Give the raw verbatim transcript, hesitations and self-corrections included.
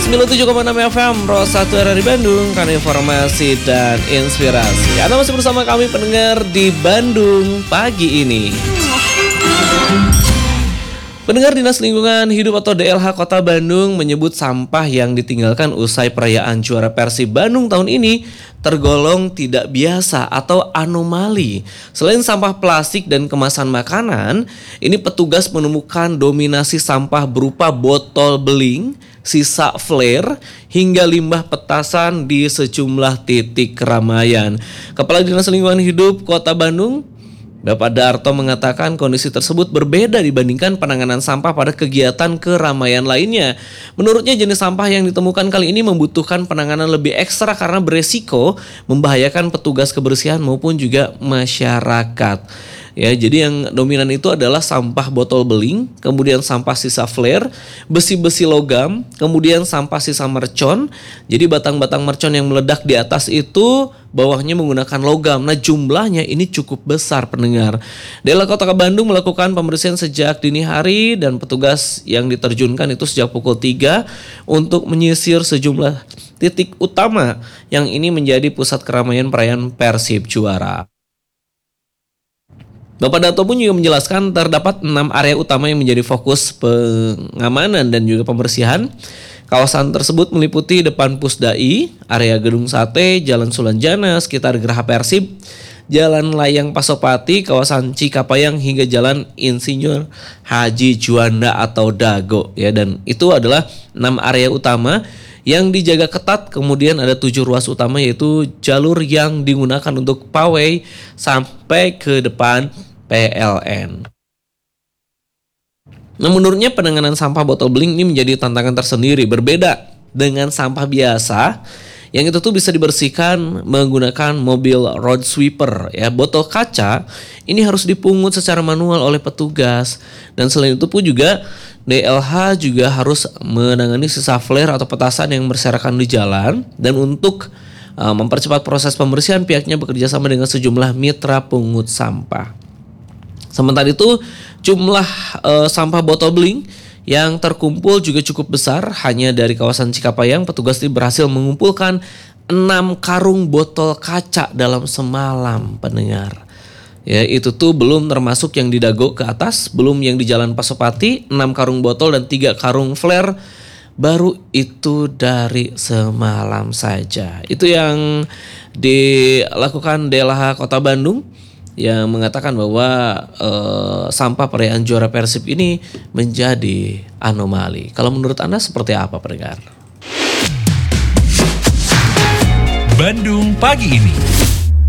sembilan puluh tujuh koma enam F M Rosa Tuara di Bandung, karena informasi dan inspirasi. Anda masih bersama kami pendengar di Bandung pagi ini. Pendengar, Dinas Lingkungan Hidup atau D L H Kota Bandung menyebut sampah yang ditinggalkan usai perayaan juara Persib Bandung tahun ini tergolong tidak biasa atau anomali. Selain sampah plastik dan kemasan makanan, ini petugas menemukan dominasi sampah berupa botol beling, sisa flare, hingga limbah petasan di sejumlah titik keramaian. Kepala Dinas Lingkungan Hidup Kota Bandung, Bapak Darto, mengatakan kondisi tersebut berbeda dibandingkan penanganan sampah pada kegiatan keramaian lainnya. Menurutnya, jenis sampah yang ditemukan kali ini membutuhkan penanganan lebih ekstra karena beresiko membahayakan petugas kebersihan maupun juga masyarakat. Ya, jadi yang dominan itu adalah sampah botol beling, kemudian sampah sisa flare, besi-besi logam, kemudian sampah sisa mercon. Jadi batang-batang mercon yang meledak di atas itu bawahnya menggunakan logam. Nah, jumlahnya ini cukup besar, pendengar. D L H Kota Bandung melakukan pembersihan sejak dini hari dan petugas yang diterjunkan itu sejak pukul tiga untuk menyisir sejumlah titik utama yang ini menjadi pusat keramaian perayaan Persib juara. Bapak Dato pun juga menjelaskan terdapat enam area utama yang menjadi fokus pengamanan dan juga pembersihan. Kawasan tersebut meliputi depan Pusdai, area Gedung Sate, Jalan Sulanjana, sekitar Geraha Persib, Jalan Layang Pasopati, kawasan Cikapayang, hingga Jalan Insinyur Haji Juanda atau Dago. Ya, dan itu adalah enam area utama yang dijaga ketat. Kemudian ada tujuh ruas utama, yaitu jalur yang digunakan untuk pawai sampai ke depan P L N. Nah, menurutnya penanganan sampah botol beling ini menjadi tantangan tersendiri, berbeda dengan sampah biasa yang itu tuh bisa dibersihkan menggunakan mobil road sweeper. Ya, botol kaca ini harus dipungut secara manual oleh petugas, dan selain itu pun juga D L H juga harus menangani sisa flare atau petasan yang berserakan di jalan. Dan untuk uh, mempercepat proses pembersihan, pihaknya bekerja sama dengan sejumlah mitra pungut sampah. Sementara itu, jumlah uh, sampah botol beling yang terkumpul juga cukup besar. Hanya dari kawasan Cikapayang, petugas ini berhasil mengumpulkan enam karung botol kaca dalam semalam, pendengar. Ya, itu tuh belum termasuk yang di Dago ke atas, belum yang di Jalan Pasopati, enam karung botol dan tiga karung flare. Baru itu dari semalam saja. Itu yang dilakukan D L H Kota Bandung, yang mengatakan bahwa eh, sampah perayaan juara Persib ini menjadi anomali. Kalau menurut Anda seperti apa, pendengar? Bandung pagi ini.